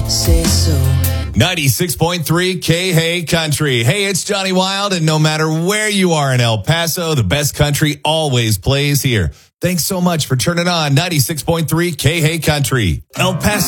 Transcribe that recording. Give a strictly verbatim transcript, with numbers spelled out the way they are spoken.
say so. ninety-six point three K-Hey Country. Hey, it's Johnny Wild, and no matter where you are in El Paso, the best country always plays here. Thanks so much for turning on ninety-six point three K-Hey Country. El Paso.